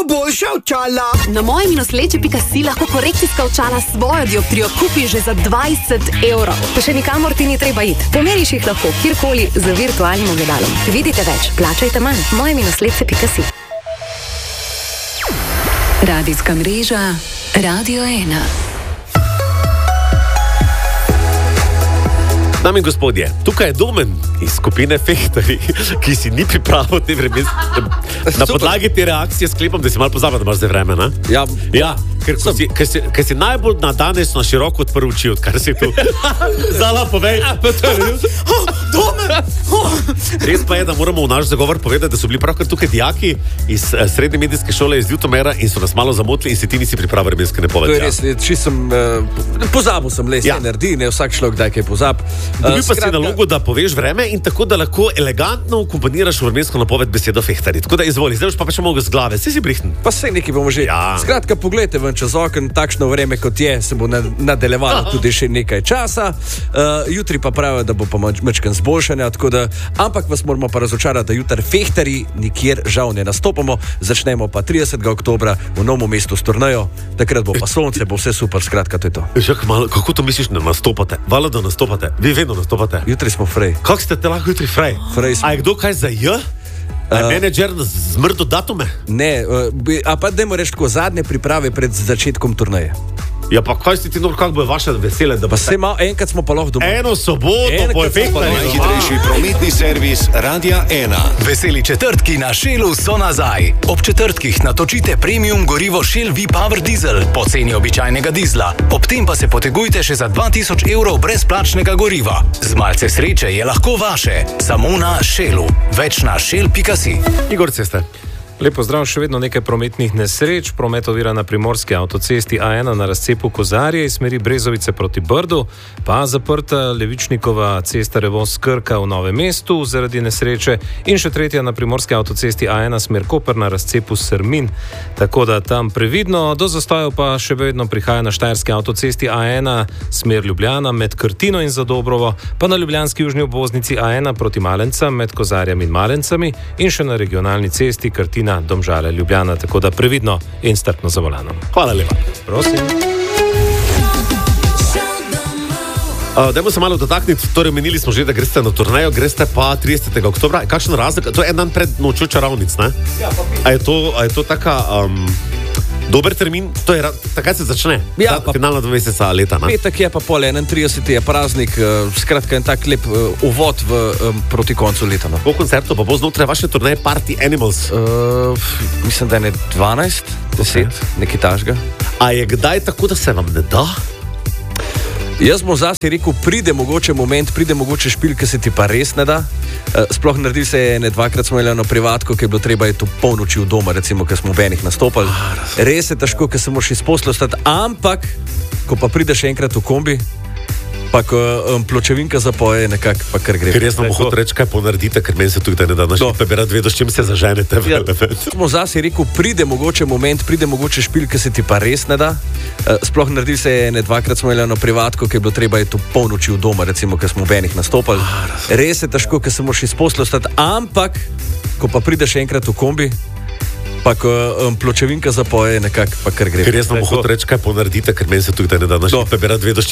boljša očala. Na moje-leče.si lahko korekcijska očala s svojo dioptrijo kupiš že za 20 evrov. Pa še nikamor ti ni treba iti. Pomeriš jih lahko kjerkoli z virtualnim ogledalom. Vidite več, plačajte manj. Moje-leče.si. Radijska mreža Radio 1. Dame in gospodje, tukaj je Domen iz skupine Fehtari, ki si ni pripravil te vremenske. Na podlagi te reakcije sklepam, da si malo pozabil, da imaš zdaj vreme, ne? Ja, ker si najbolj na danes na široko odprl oči, odkar si tu. Zala, povej. Domen! Res pa je, da moramo v naš zagovor povedati, da so bili pravkar tukaj dijaki iz srednje medijske šole iz Ljutomera in so nas malo zamotili in si ti nisi pripravil vremenske napovedi. To je res, če sem pozabil sem les, naredi, ne vsak človek daj kaj pozab. Dobil pa si nalogo, da poveš vreme in tako, da lahko elegantno ukomponiraš v vremensko napoved besedo Fehtari. Tako da izvoli, zdaj pa še mogo z glave, si brihten. Pa sej nekaj bomo že. Skratka, poglejte ven čez okno, takšno vreme kot je, se bo nadaljevalo tudi še nekaj časa. Jutri pa pravijo, da bo pa mečken zboljšanja, tako da, ampak vas moramo pa razočarati, da jutri Fehtari nikjer žal ne nastopamo. Začnemo pa 30. oktobra v Novem mestu s turnejo. Takrat bo pa sonce, bo vse super, skratka, to je to. Kako to misliš, da nastopate? Vala, da nastopate? Vi vedno nastopate. Jutri smo frej. Kako ste te lahko jutri frej? A je kdo kaj za J? Menedžer zmrdo datume? Ne, a pa dajmo reči tako, zadnje priprave pred začetkom turneje. Ja, pa kaj si ti nor, kako bo vaše vesele, da pa se malo, enkrat smo pa lahko doma. Eno soboto, po efektu. Najhitrejši prometni servis Radia 1. Veseli četrtki na Shellu so nazaj. Ob četrtkih natočite premium gorivo Shell V-Power Diesel po ceni običajnega dizla. Ob tem pa se potegujte še za 2000 evrov brezplačnega goriva. Z malce sreče je lahko vaše. Samo na Shellu. Več na shell.si. Igor Ceste. Lepo zdrav, še vedno nekaj prometnih nesreč. Promet ovira na primorski avtocesti A1 na razcepu Kozarje iz smeri Brezovice proti Brdu, pa zaprta Levičnikova cesta Revoz-Krka v Novem mestu zaradi nesreče in še tretja na primorski avtocesti A1 smer Koper na razcepu Srmin. Tako da tam previdno, do zastojev pa še vedno prihaja na štajerski avtocesti A1 smer Ljubljana med Krtino in Zadobrovo, pa na ljubljanski južni obvoznici A1 proti Malencam med Kozarjem in Malencami in še na regionalni cesti Krtina Domžale Ljubljana, tako da previdno in strpno za volanom. Hvala lepa. Prosim. Dajmo se malo dotakniti, torej menili smo že, da greste na turnejo, greste pa 30. oktobra. Kakšen razlog? To je en dan pred nočjo čarovnic, ne? A je to taka dober termin? To je takrat se začne. Ja, finalna 2 meseca leta, ne? Petek je pa pol 31. je praznik, skratka en tak lep uvod proti koncu leta. No. Po koncertu pa bo znotraj vaše turneje Party Animals? Mislim, da je 12, 10, nekaj tažga. A je kdaj tako, da se vam ne da? Jaz bom zase rekel, pride mogoče moment, pride mogoče špil, ki se ti pa res ne da. Sploh naredili se je dvakrat smo imeli eno privatko, ki je bilo treba je to polnoči v doma, recimo, ker smo v enih nastopali. Res je težko, ker se moraš iz posla ostati, ampak, ko pa prideš enkrat v kombi, pa ko pločevinka zapoje, nekako pa kar gre. Ker jaz nam hotel reči, kaj ponaredite, ker meni se tukaj ne da našlipe, bi rad vedel, s čim se zaženete. Smo zase rekel, pride mogoče moment, pride mogoče špil, ki se ti pa res ne da. Sploh naredili se je dvakrat smo imeli eno privatko, ki je bilo treba je to polnoči v doma, recimo, ker smo v enih nastopali. Res je težko, ker se moraš iz posla ostati, ampak, ko pa prideš enkrat v kombi, pa ko pločevinka zapoje, nekako pa kar gre. Ker jaz nam hotel reči, kaj ponaredite, ker meni se tukaj ne da našlipe, bi rad vedel,